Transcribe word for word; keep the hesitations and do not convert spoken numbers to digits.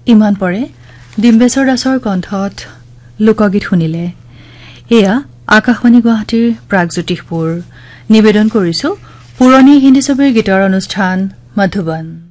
ইমান পৰে ডিম্বেশ্বৰ দাসৰ কণ্ঠত লোকগীত শুনিলে এয়া আকাশবাণী গুৱাহাটীৰ প্ৰাগজ্যোতিষপুৰ নিবেদন কৰিছো পুৰণি হিন্দী ছবিৰ গীতৰ অনুষ্ঠান মধুবন।